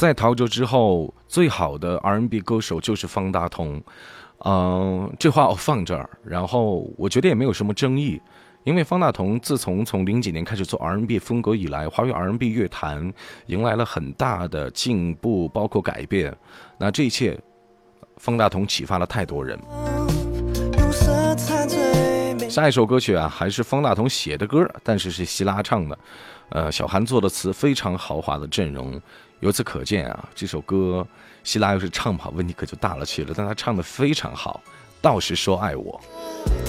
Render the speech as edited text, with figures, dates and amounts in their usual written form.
在陶喆之后，最好的 R&B 歌手就是方大同。这话我放这儿，然后我觉得也没有什么争议，因为方大同自从零几年开始做 R&B 风格以来，华语 R&B 乐坛迎来了很大的进步，包括改变。那这一切，方大同启发了太多人。下一首歌曲啊，还是方大同写的歌，但是是希拉唱的。小韩做的词，非常豪华的阵容。由此可见啊，这首歌希拉要是唱不好，问题可就大了去了。但他唱的非常好，倒是说爱我。